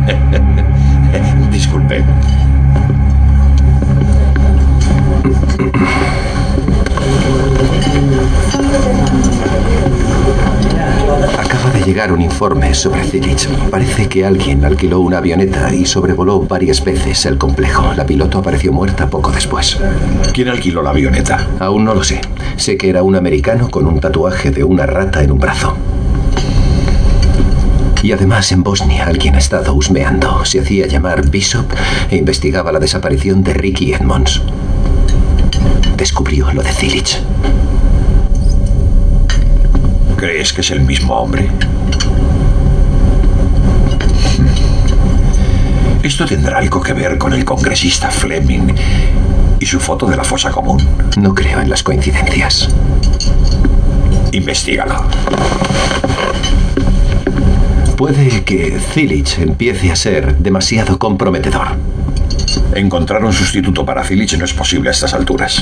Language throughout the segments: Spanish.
Disculpe. Acaba de llegar un informe sobre Zilich. Parece que alguien alquiló una avioneta y sobrevoló varias veces el complejo. La piloto apareció muerta poco después. ¿Quién alquiló la avioneta? Aún no lo sé. Sé que era un americano con un tatuaje de una rata en un brazo. Y además en Bosnia alguien ha estado husmeando. Se hacía llamar Bishop e investigaba la desaparición de Ricky Edmonds. Descubrió lo de Zilich. ¿Crees que es el mismo hombre? Esto tendrá algo que ver con el congresista Fleming y su foto de la fosa común. No creo en las coincidencias. Investígalo. Puede que Zilich empiece a ser demasiado comprometedor. Encontrar un sustituto para Zilich no es posible a estas alturas.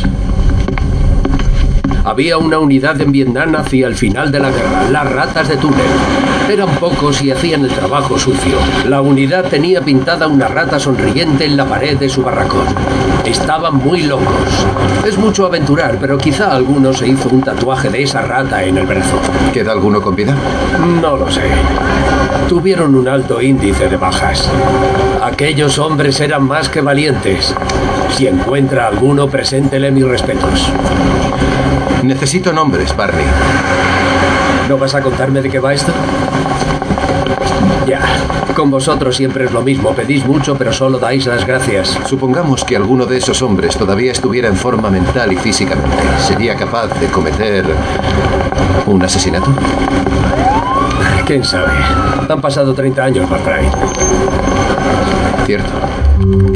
Había una unidad en Vietnam hacia el final de la guerra, las ratas de túnel. Eran pocos y hacían el trabajo sucio. La unidad tenía pintada una rata sonriente en la pared de su barracón. Estaban muy locos. Es mucho aventurar, pero quizá alguno se hizo un tatuaje de esa rata en el brazo. ¿Queda alguno con vida? No lo sé. Tuvieron un alto índice de bajas. Aquellos hombres eran más que valientes. Si encuentra alguno, preséntele mis respetos. Necesito nombres, Barney. ¿No vas a contarme de qué va esto? Ya, con vosotros siempre es lo mismo. Pedís mucho, pero solo dais las gracias. Supongamos que alguno de esos hombres todavía estuviera en forma mental y físicamente. ¿Sería capaz de cometer un asesinato? ¿Quién sabe? Han pasado 30 años, McBride. Cierto.